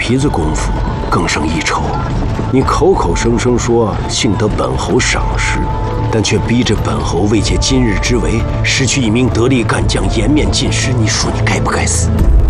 皮子功夫更胜一筹。你口口声声说幸得本侯赏识，但却逼着本侯为借今日之为，失去一名得力干将，颜面尽失。你说你该不该死？